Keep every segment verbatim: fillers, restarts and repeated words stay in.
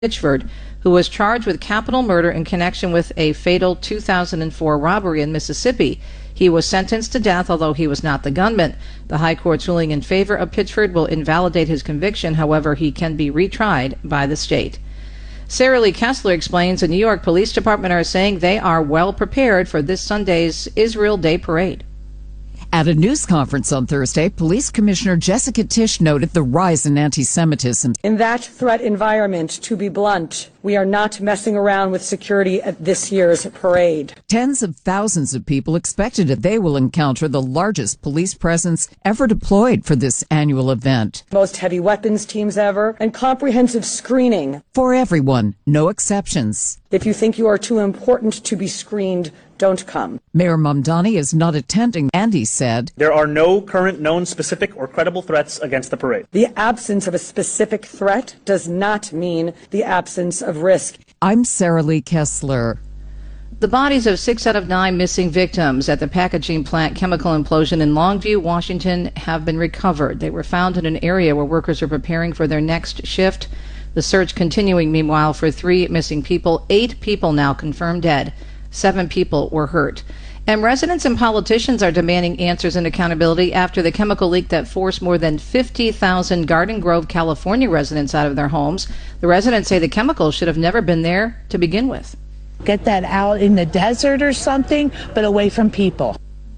Pitchford, who was charged with capital murder in connection with a fatal two thousand four robbery in Mississippi. He was sentenced to death, although he was not the gunman. The High Court's ruling in favor of Pitchford will invalidate his conviction. However, he can be retried by the state. Sarah Lee Kessler explains the New York Police Department are saying they are well prepared for this Sunday's Israel Day Parade. At a news conference on Thursday, Police Commissioner Jessica Tisch noted the rise in anti-Semitism. In that threat environment, to be blunt, we are not messing around with security at this year's parade. Tens of thousands of people expected that they will encounter the largest police presence ever deployed for this annual event. Most heavy weapons teams ever, and comprehensive screening. For everyone, no exceptions. If you think you are too important to be screened, don't come. Mayor Mamdani is not attending, and he said, "There are no current known specific or credible threats against the parade." The absence of a specific threat does not mean the absence of risk. I'm Sarah Lee Kessler. The bodies of six out of nine missing victims at the packaging plant chemical implosion in Longview, Washington, have been recovered. They were found in an area where workers are preparing for their next shift. The search continuing, meanwhile, for three missing people. Eight people now confirmed dead. Seven people were hurt. And residents and politicians are demanding answers and accountability after the chemical leak that forced more than fifty thousand Garden Grove, California residents out of their homes. The residents say the chemicals should have never been there to begin with. Get that out in the desert or something, but away from people.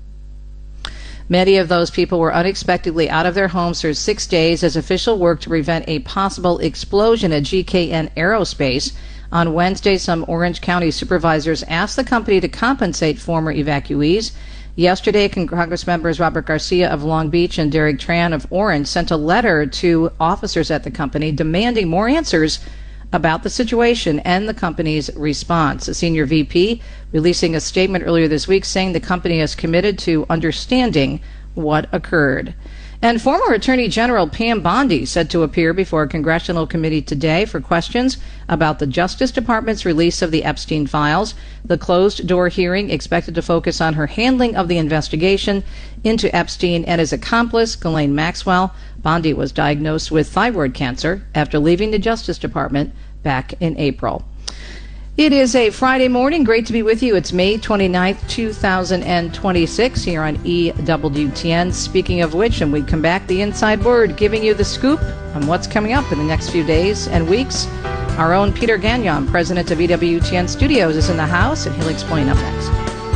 Many of those people were unexpectedly out of their homes for six days as officials worked to prevent a possible explosion at G K N Aerospace. On Wednesday, some Orange County supervisors asked the company to compensate former evacuees. Yesterday, Congress members Robert Garcia of Long Beach and Derek Tran of Orange sent a letter to officers at the company demanding more answers about the situation and the company's response. A senior V P releasing a statement earlier this week saying the company is committed to understanding what occurred. And former Attorney General Pam Bondi said to appear before a congressional committee today for questions about the Justice Department's release of the Epstein files. The closed-door hearing expected to focus on her handling of the investigation into Epstein and his accomplice, Ghislaine Maxwell. Bondi was diagnosed with thyroid cancer after leaving the Justice Department back in April. It is a Friday morning. Great to be with you. It's May twenty-ninth, two thousand twenty-six here on E W T N. Speaking of which, and we come back, the inside word, giving you the scoop on what's coming up in the next few days and weeks. Our own Peter Gagnon, president of E W T N Studios, is in the house, and he'll explain up next.